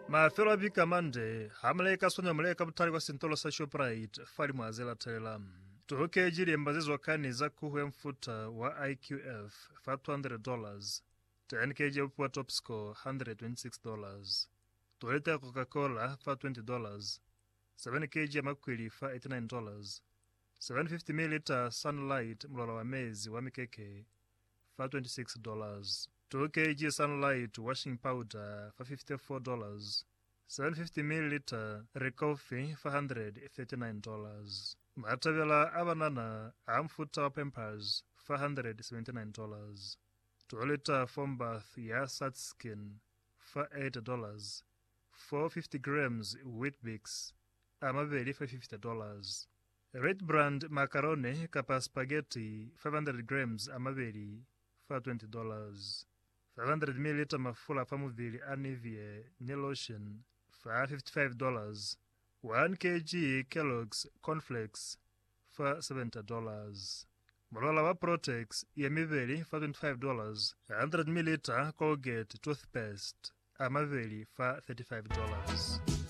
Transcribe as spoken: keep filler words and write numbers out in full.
mafelo a vika mande hamuleka sonya muleka butali kwa sintolo sa Shoprite fali mwazela telela tuhoke jiri embazizwa kani za kuhwe mfuta wa I Q F fa two hundred dollars ten kg upwa top score one hundred twenty-six dollars tuweleta Coca-Cola fa twenty dollars seven kg ya makwili fa eighty-nine dollars seven hundred fifty milliliter Sunlight mlola wa mezi wa mikeke fa twenty-six dollars two kg Sunlight washing powder for fifty-four dollars seven hundred fifty milliliter Recoffee for one hundred thirty-nine dollars matavela abanana amfuta wa Pampers for one hundred seventy-nine dollars two liter foam bath ya Satskin for eight dollars four hundred fifty grams Weet-Bix amabeli for fifty dollars Red Brand macaroni kapa spaghetti five hundred grams amabeli for twenty dollars five hundred milliliter mafula pamuvili Anivie ni lotion for fifty-five dollars one kg Kellogg's cornflakes for seventy dollars Molola wa Protex yemiveli for twenty-five dollars one hundred milliliter Colgate toothpaste amaveli for thirty-five dollars